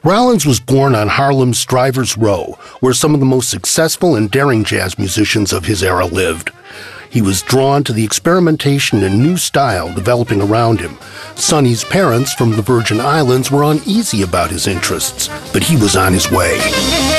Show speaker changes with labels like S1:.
S1: Rollins was born on Harlem's Drivers Row, where some of the most successful and daring jazz musicians of his era lived. He was drawn to the experimentation and new style developing around him. Sonny's parents from the Virgin Islands were uneasy about his interests, but he was on his way.